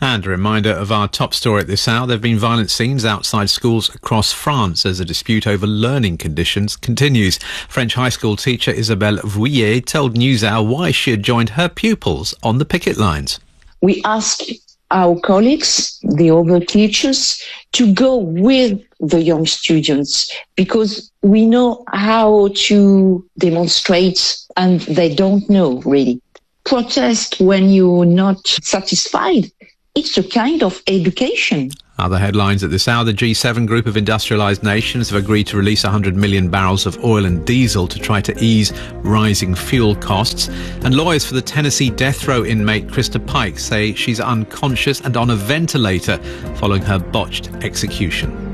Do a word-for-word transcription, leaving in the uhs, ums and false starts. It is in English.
And a reminder of our top story at this hour. There have been violent scenes outside schools across France as a dispute over learning conditions continues. French high school teacher Isabelle Vouillet told NewsHour why she had joined her pupils on the picket lines. We asked our colleagues, the other teachers, to go with the young students because we know how to demonstrate and they don't know really. Protest when you're not satisfied. It's a kind of education. Other headlines at this hour. The G seven group of industrialised nations have agreed to release one hundred million barrels of oil and diesel to try to ease rising fuel costs. And lawyers for the Tennessee death row inmate Krista Pike say she's unconscious and on a ventilator following her botched execution.